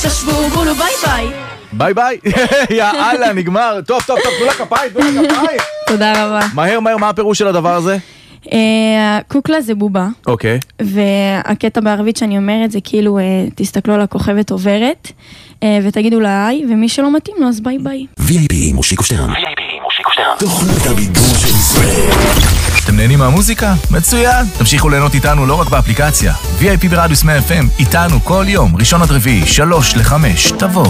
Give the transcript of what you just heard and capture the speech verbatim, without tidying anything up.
ששבו בולו ביי ביי. ביי ביי. יאללה, נגמר. טוב, טוב, טוב, תנו לה כפיים, תנו לה כפיים. תודה רבה. מהר, מהר, מה הפירוש של הדבר הזה? קוקלה זה בובה. אוקיי. והקטע בערבית שאני אומרת זה כאילו, תסתכלו על הכוכבת עוברת, ותגידו לה היי, ומי שלא מתאים לו אז ביי ביי. וי איי פי עם מושיקו שטרן. וי איי פי עם מושיקו שטרן. תוכנית הבידור של ישראל. אתם נהנים מהמוזיקה? מצוין! תמשיכו ליהנות איתנו לא רק באפליקציה. וי איי פי ברדיוס מאה אף אם, איתנו כל יום, ראשון עד רביעי, שלוש לחמש, תבואו.